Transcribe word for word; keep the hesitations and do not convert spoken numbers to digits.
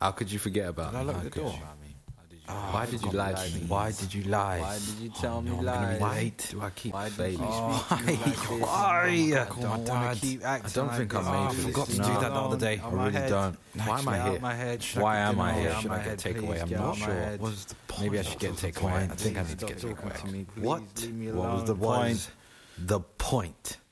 How could you forget about Did I me? lock How the could door? you? Oh, Why did you lie to me? Why did you lie? Why did you tell Oh, me no, I'm gonna lies? be Why late. do I keep Why did failing? you Oh, speak to me like this? why? I Call my don't want dad. to keep acting I don't like think this. I'm made Oh, I for this. forgot to No. do that the other day. Out I my really head. don't. Why am I Out here? my head. Why am I Get here? out Should my I get head, a takeaway? please. I'm Get not out my sure. head. What was the point? Maybe I should get a takeaway. I think I need to Stop get a talking takeaway. to me, please. What? Leave me What was alone. the Was point? The point.